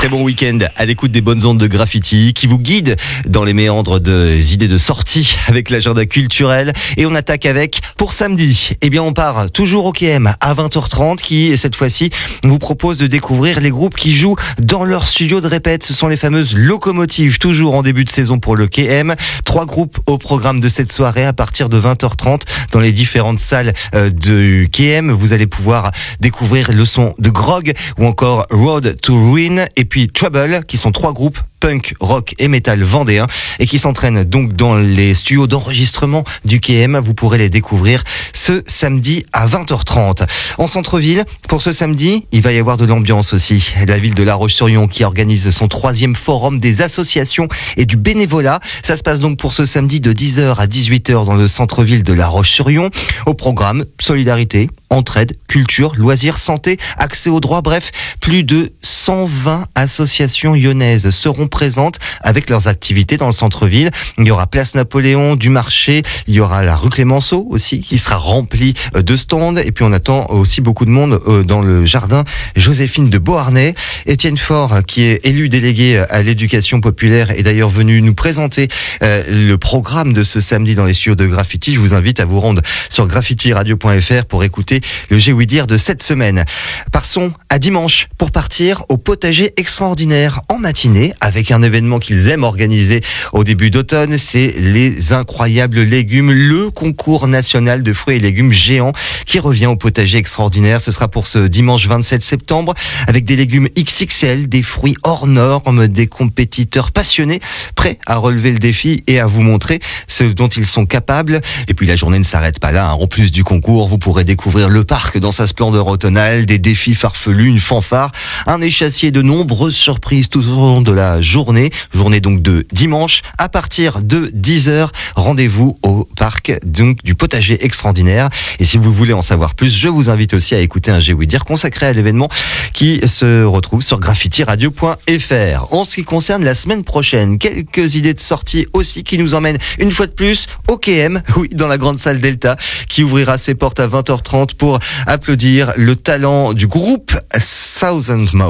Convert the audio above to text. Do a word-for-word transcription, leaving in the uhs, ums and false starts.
très bon week-end à l'écoute des bonnes ondes de Graffiti qui vous guide dans les méandres des idées de sortie avec l'agenda culturel. Et on attaque avec, pour samedi, eh bien on part toujours au K M à vingt heures trente qui, cette fois-ci, vous propose de découvrir les groupes qui jouent dans leur studio de répète. Ce sont les fameuses locomotives, toujours en début de saison pour le K M. Trois groupes au programme de cette soirée à partir de vingt heures trente dans les différentes salles euh, du K M. Vous allez pouvoir découvrir le son de Grog ou encore Road to Ruin et puis Trouble, qui sont trois groupes punk, rock et metal vendéens et qui s'entraînent donc dans les studios d'enregistrement du K M. Vous pourrez les découvrir ce samedi à vingt heures trente. En centre-ville, pour ce samedi, il va y avoir de l'ambiance aussi. La ville de La Roche-sur-Yon qui organise son troisième forum des associations et du bénévolat. Ça se passe donc pour ce samedi de dix heures à dix-huit heures dans le centre-ville de La Roche-sur-Yon. Au programme, solidarité, entraide, culture, loisirs, santé, accès aux droits, bref, plus de cent vingt associations lyonnaises seront présentes avec leurs activités dans le centre-ville. Il y aura Place Napoléon, du marché, il y aura la rue Clémenceau aussi qui sera remplie de stands et puis on attend aussi beaucoup de monde dans le jardin Joséphine de Beauharnais. Étienne Faure, qui est élu délégué à l'éducation populaire, est d'ailleurs venu nous présenter le programme de ce samedi dans les studios de Graffiti. Je vous invite à vous rendre sur graffiti radio point f r pour écouter le J'ai ouï dire de cette semaine. Passons à dimanche pour partir au potager extraordinaire en matinée avec un événement qu'ils aiment organiser au début d'automne. C'est les incroyables légumes, le concours national de fruits et légumes géants qui revient au potager extraordinaire. Ce sera pour ce dimanche vingt-sept septembre avec des légumes X X L, des fruits hors normes, des compétiteurs passionnés prêts à relever le défi et à vous montrer ce dont ils sont capables. Et puis la journée ne s'arrête pas là. En plus du concours, vous pourrez découvrir le parc dans sa splendeur automnale, des défis farfelus, une fanfare, un échassier de nombreuses surprises tout au long de la journée. Journée donc de dimanche à partir de dix heures. Rendez-vous au parc donc du potager extraordinaire. Et si vous voulez en savoir plus, je vous invite aussi à écouter un J'ai ouï dire consacré à l'événement qui se retrouve sur graffiti radio point f r. En ce qui concerne la semaine prochaine, quelques idées de sortie aussi qui nous emmènent une fois de plus au K M, oui, dans la grande salle Delta, qui ouvrira ses portes à vingt heures trente pour applaudir le talent du groupe Thousand Mouth.